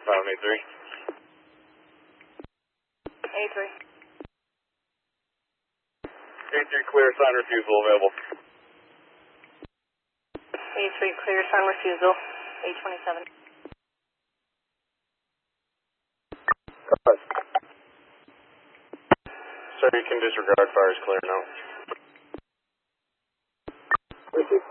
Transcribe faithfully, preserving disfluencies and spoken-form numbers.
five eight three. A three. A three, clear, sign refusal available. A three, clear, sign refusal. A twenty-seven. Sir, you can disregard fires clear now. Received.